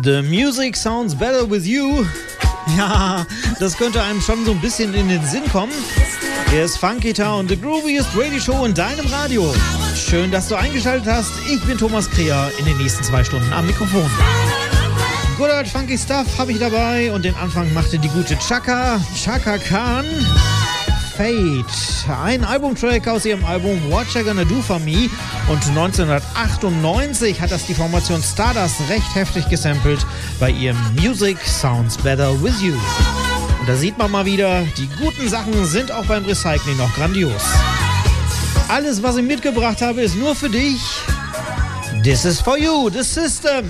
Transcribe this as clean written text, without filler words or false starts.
The music sounds better with you. Ja, das könnte einem schon so ein bisschen in den Sinn kommen. Hier ist Funky Town, the grooviest Radio Show in deinem Radio. Schön, dass du eingeschaltet hast. Ich bin Thomas Kreher, in den nächsten 2 Stunden am Mikrofon. Good old funky stuff habe ich dabei und den Anfang machte die gute Chaka Khan. Fate, ein Albumtrack aus ihrem Album What You Gonna Do For Me, und 1998 hat das die Formation Stardust recht heftig gesampelt bei ihrem Music Sounds Better With You. Und da sieht man mal wieder, die guten Sachen sind auch beim Recycling noch grandios. Alles, was ich mitgebracht habe, ist nur für dich. This is for you, the system.